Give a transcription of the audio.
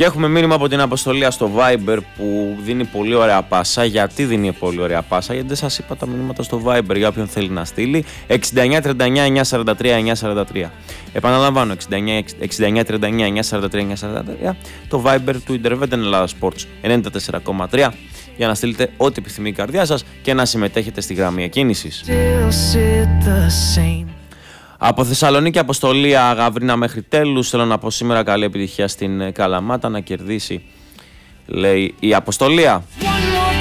Και έχουμε μήνυμα από την Αποστολία στο Viber που δίνει πολύ ωραία πάσα. Γιατί δίνει πολύ ωραία πάσα? Γιατί δεν σας είπα τα μηνύματα στο Viber για όποιον θέλει να στείλει. 6939 943 943. Επαναλαμβάνω, 6939 943 943. Το Viber του Interveten Ελλάδα Sports 94,3 για να στείλετε ό,τι επιθυμεί η καρδιά σας και να συμμετέχετε στη γραμμή εκκίνησης. Από Θεσσαλονίκη, Αποστολία Γαβρίνα μέχρι τέλους. Θέλω να πω σήμερα καλή επιτυχία στην Καλαμάτα να κερδίσει, λέει η Αποστολία.